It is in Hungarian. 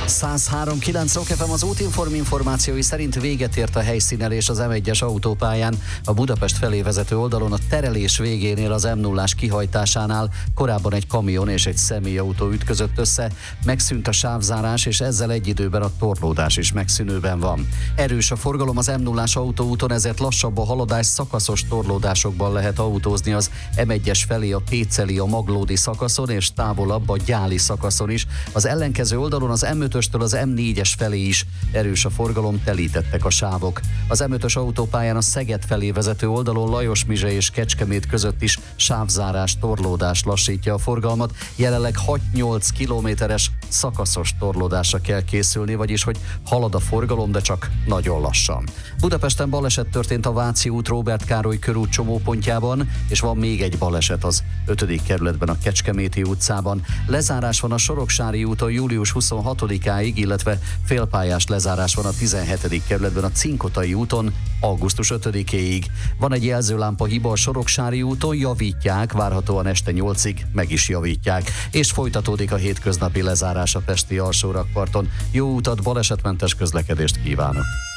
103.9 Rock FM, az Útinform információi szerint véget ért a helyszínelés az M1-es autópályán. A Budapest felé vezető oldalon a terelés végénél az M0-ás kihajtásánál korábban egy kamion és egy személyautó ütközött össze, megszűnt a sávzárás, és ezzel egy időben a torlódás is megszűnőben van. Erős a forgalom az M0-ás autóúton, ezért lassabb a haladás, szakaszos torlódásokban lehet autózni az M1-es felé a Péceli, a Maglódi szakaszon, és távolabb a Gyáli szakaszon is. Az ellenkező oldalon az M5-östől az M4-es felé is erős a forgalom, telítettek a sávok. Az M5-ös autópályán a Szeged felé vezető oldalon Lajosmizse és Kecskemét között is sávzárás, torlódás lassítja a forgalmat. Jelenleg 6-8 kilométeres szakaszos torlódásra kell készülni, vagyis hogy halad a forgalom, de csak nagyon lassan. Budapesten baleset történt a Váci út, Róbert Károly körút csomópontjában, és van még egy baleset az 5. kerületben, a Kecskeméti utcában. Lezárás van a Soroksári úton július 26-áig, illetve félpályás lezárás van a 17. kerületben a Cinkotai úton augusztus 5-éig. Van egy jelzőlámpa hiba a Soroksári úton, javítják, várhatóan este 8-ig meg is javítják, és folytatódik a hétköznapi lezárás a pesti alsórakparton. Jó utat, balesetmentes közlekedést kívánok!